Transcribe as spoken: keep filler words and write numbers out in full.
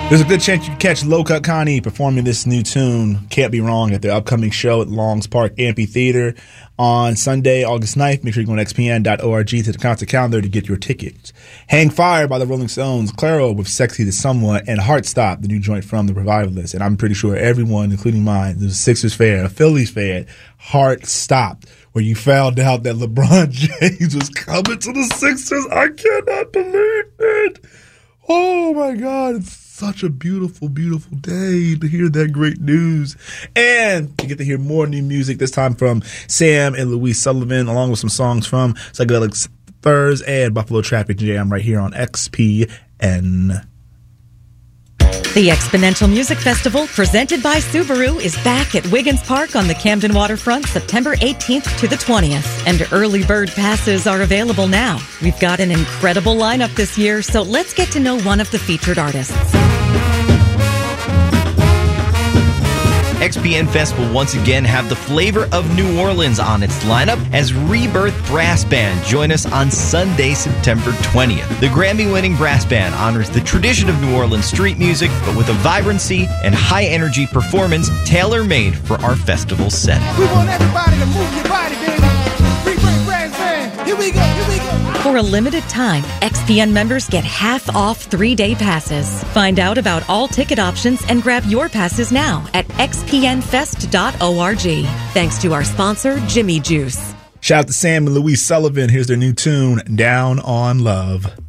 There's a good chance you can catch Low Cut Connie performing this new tune, Can't Be Wrong, at their upcoming show at Longs Park Amphitheater on Sunday, August ninth. Make sure you go to x p n dot org to the concert calendar to get your tickets. Hang Fire by the Rolling Stones, Clairo with Sexy to Someone, and Heart Stop, the new joint from the Revivalists. And I'm pretty sure everyone, including mine, there's a Sixers fan, a Phillies fan, Heart Stopped, where you found out that LeBron James was coming to the Sixers. I cannot believe it. Oh, my God. It's such a beautiful, beautiful day to hear that great news. And to get to hear more new music, this time from Sam and Louise Sullivan, along with some songs from Psychedelic Furs and Buffalo Traffic Jam right here on X P N. The Exponential Music Festival, presented by Subaru, is back at Wiggins Park on the Camden Waterfront September eighteenth to the twentieth. And early bird passes are available now. We've got an incredible lineup this year, so let's get to know one of the featured artists. X P N Fest will once again have the flavor of New Orleans on its lineup as Rebirth Brass Band join us on Sunday, September twentieth. The Grammy-winning brass band honors the tradition of New Orleans street music, but with a vibrancy and high-energy performance tailor-made for our festival setting. We want everybody to move your body, baby. Rebirth Brass Band. Here we go, here we go. For a limited time, X P N members get half off three-day passes. Find out about all ticket options and grab your passes now at x p n fest dot org. Thanks to our sponsor, Jimmy Juice. Shout out to Sam and Louise Sullivan. Here's their new tune, Down on Love.